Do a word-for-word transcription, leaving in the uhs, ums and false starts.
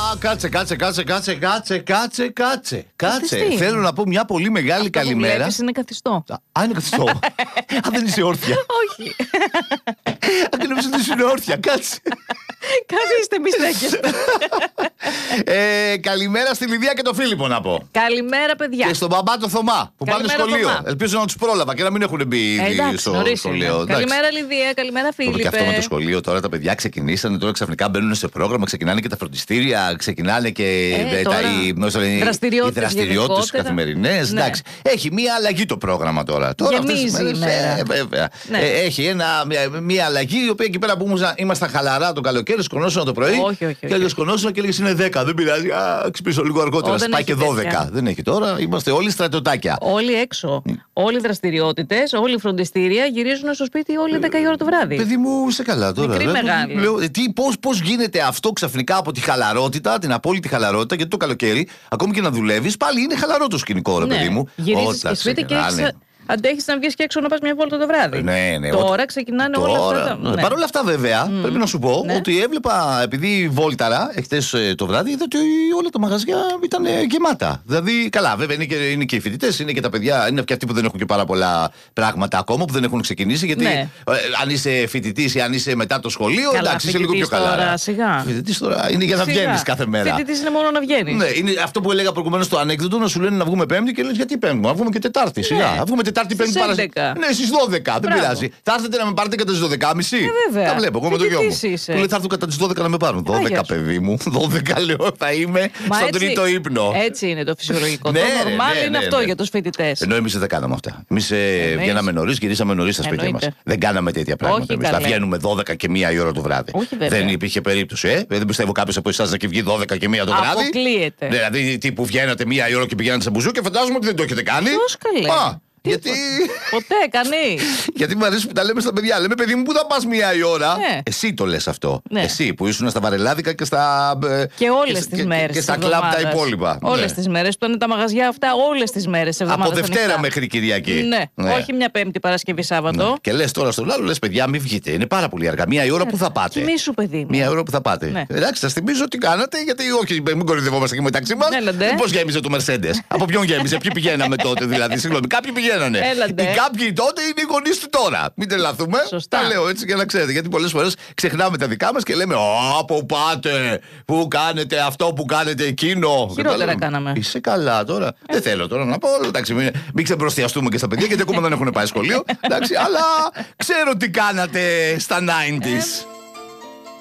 κάτσε, κάτσε, κάτσε, κάτσε, κάτσε, κάτσε, κάτσε. Κάτσε. Θέλω να πω μια πολύ μεγάλη αυτό καλημέρα. Αυτό είναι καθιστό. Α, είναι καθιστό. Α, δεν είσαι όρθια. Όχι. Ακριβώς ότι είσαι όρθια, κάτσε. Καθίστε, μη στέκεστε. ε, καλημέρα στη Λιδία και τον Φίλιππο να πω. Καλημέρα, παιδιά. Και στον μπαμπά το Θωμά που πάνε σχολείο. Θωμά. Ελπίζω να τους πρόλαβα και να μην έχουν μπει ήδη εντάξει, στο σχολείο. Καλημέρα, Λιδία, καλημέρα, Φίλιππε. Και αυτό με το σχολείο τώρα τα παιδιά ξεκινήσανε, τώρα ξαφνικά μπαίνουν σε πρόγραμμα, ξεκινάνε και τα φροντιστήρια, ξεκινάνε και ε, τα, οι, οι δραστηριότητες καθημερινές. Ναι. Εντάξει, έχει μία αλλαγή το πρόγραμμα τώρα. τώρα Γεμίζει η μέρα. Ε, βέβαια. Ναι. Ε, έχει ένα, μία, μία αλλαγή η οποία εκεί πέρα που ήμασταν χαλαρά το καλοκαίρι, σκονώσαν το πρωί. Όχι, όχι, και έλεγε σκονώσαν και έλεγε είναι δέκα. Δεν πειράζει. Α, ξυπνήσω λίγο αργότερα. Oh, πάει και δώδεκα. Τέτοια. Δεν έχει τώρα. Είμαστε όλοι στρατιωτάκια. Όλοι έξω. Mm. Όλοι οι δραστηριότητες, όλοι οι φροντιστήρια γυρίζουν στο σπίτι όλοι δέκα η ώρα το βράδυ. Παιδί μου, είσαι καλά τώρα. Μικρή, μεγάλη. Λέω, τι, πώς, πώς γίνεται αυτό ξαφνικά από τη χαλαρότητα, την απόλυτη χαλαρότητα, γιατί το καλοκαίρι, ακόμη και να δουλεύεις, πάλι είναι χαλαρό το σκηνικό, ρε ναι. παιδί μου. Γυρίζεις στο σπίτι και έχεις, αντέχεις να βγεις και έξω να πας μια βόλτα το βράδυ. Ναι, ναι, τώρα ξεκινάνε τώρα, όλα αυτά. Ναι. Παρ' όλα αυτά, βέβαια, mm. πρέπει να σου πω ναι. ότι έβλεπα, επειδή βόλταρα εχθές το βράδυ, είδα ότι όλα τα μαγαζιά ήταν γεμάτα. Δηλαδή, καλά, βέβαια είναι και, είναι και οι φοιτητές, είναι και τα παιδιά, είναι και αυτοί που δεν έχουν και πάρα πολλά πράγματα ακόμα, που δεν έχουν ξεκινήσει. Γιατί ναι. ε, αν είσαι φοιτητής ή αν είσαι μετά το σχολείο, καλά, εντάξει, είσαι λίγο πιο καλά. Τώρα, σιγά. Φοιτητής τώρα είναι για να βγαίνεις κάθε μέρα. Φοιτητής είναι μόνο να βγαίνεις. Ναι, είναι αυτό που έλεγα προηγουμένως στο ανέκδοτο, να σου λένε να βγούμε Πέμπτη και λες γιατί Πέμπτη, να βγούμε και Τετάρτη. Σιγά, Τετάρτη, Πέμπτη, Παρασκευή. Ναι, στις δώδεκα. Δεν πειράζει. Θα έρθετε να με πάρετε κατά τις δώδεκα και μισή. Ε, τα βλέπω εγώ με το γιο μου. Του λέει θα έρθω κατά τις δώδεκα να με πάρουν. δώδεκα, παιδί μου. δώδεκα λέω θα είμαι στον τρίτο ύπνο. Έτσι είναι το φυσιολογικό. Το normal είναι αυτό για τους φοιτητές. Ενώ εμείς δεν κάναμε αυτά. Εμείς βγαίναμε νωρίς, γυρίσαμε νωρίς στα σπίτια μας. Δεν κάναμε τέτοια πράγματα. Εμείς θα βγαίνουμε δώδεκα και μία η ώρα το βράδυ. Δεν υπήρχε περίπτωση. Δεν πιστεύω κάποιο από εσάς να βγει δώδεκα και μία το βράδυ. Αποκλείεται. Δηλαδή τύπου βγαίνατε μία η ώρα και πηγαίνατε σε μπουζού και φαντάζομαι ότι δεν το έχετε κάνει. Γιατί. Ποτέ, κανεί. Γιατί μου αρέσει που τα λέμε στα παιδιά. Λέμε, παιδί μου, πού θα πας μία η ώρα. Ναι. Εσύ το λες αυτό. Ναι. Εσύ που ήσουν στα βαρελάδικα και στα. Και όλες τις μέρες. Και στα κλαμπ τα υπόλοιπα. Όλες ναι. τις μέρες. Που είναι τα μαγαζιά αυτά, όλες τις μέρες. Από Δευτέρα ανοιχτά. Μέχρι Κυριακή. Ναι. ναι. Όχι μια Πέμπτη, Παρασκευή, Σάββατο. Ναι. Και λες τώρα στον άλλο, λες, παιδιά, μην βγείτε. Είναι πάρα πολύ αργά. Μία η ώρα που θα πάτε. Κοιμήσου, παιδί μου. Μία ώρα που θα πάτε. Ναι. Εντάξει, σας θυμίζω τι κάνατε, γιατί όχι, μην κορυδευόμαστε και μεταξύ μας. Πώς γέμιζε το Mercedes. Από ποιον γέμιζε, ποιοι πηγαίναμε τότε δηλαδή. Συγγνώμη, κάποιοι πηγαίνανε. Κάποιοι τότε είναι οι γονείς του τώρα. Μην τρελαθούμε. Σωστά. Τα λέω έτσι για να ξέρετε. Γιατί πολλές φορές ξεχνάμε τα δικά μας και λέμε Α, πού πάτε, πού κάνετε αυτό, που κάνετε εκείνο. Χειρότερα κάναμε. Είσαι καλά τώρα. Ε. Δεν θέλω τώρα να πω. Εντάξει, μην, μην ξεμπροστιαστούμε και στα παιδιά γιατί ακόμα δεν έχουν πάει σχολείο. Εντάξει, αλλά ξέρω τι κάνατε στα ενενήντα.